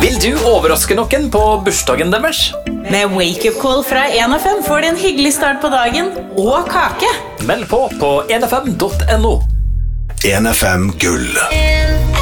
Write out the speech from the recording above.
Vil du overraske noen på bursdagen deres? Med wake-up call fra 1FM får du en hyggelig start på dagen og kake. Meld på 1FM.no. 1FM Gull.